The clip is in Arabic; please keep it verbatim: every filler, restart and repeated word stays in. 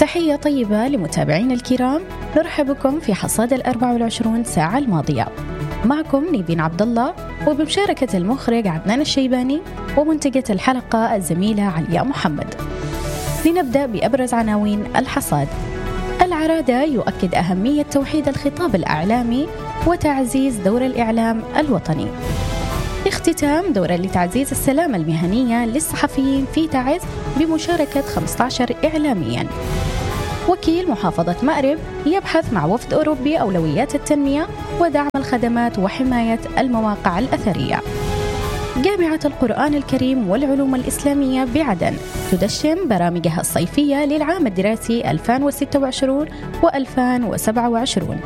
تحية طيبة لمتابعين الكرام، نرحب بكم في حصاد الأربع والعشرون ساعة الماضية. معكم نيفين عبد الله، وبمشاركة المخرج عدنان الشيباني، ومنتجة الحلقة الزميلة علياء محمد. لنبدأ بأبرز عناوين الحصاد. العرادة يؤكد أهمية توحيد الخطاب الإعلامي وتعزيز دور الإعلام الوطني. اختتام دورة لتعزيز السلامة المهنية للصحفيين في تعز بمشاركة خمسة عشر إعلامياً. وكيل محافظة مأرب يبحث مع وفد أوروبي أولويات التنمية ودعم الخدمات وحماية المواقع الأثرية. جامعة القرآن الكريم والعلوم الإسلامية بعدن تدشن برامجها الصيفية للعام الدراسي ألفين وستة وعشرين وألفين وسبعة وعشرين.